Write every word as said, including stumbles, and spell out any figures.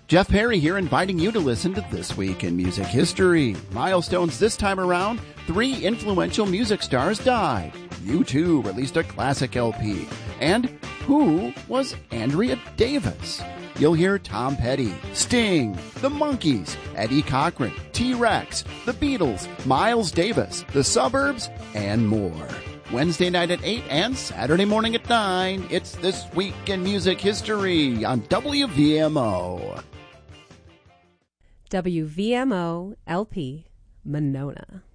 Jeff Perry here, inviting you to listen to This Week in Music History. Milestones this time around, three influential music stars died. U two released a classic L P. And who was Andrea Davis? You'll hear Tom Petty, Sting, The Monkees, Eddie Cochran, T-Rex, The Beatles, Miles Davis, The Suburbs, and more. Wednesday night at eight and Saturday morning at nine. It's This Week in Music History on W V M O. W V M O L P, Monona.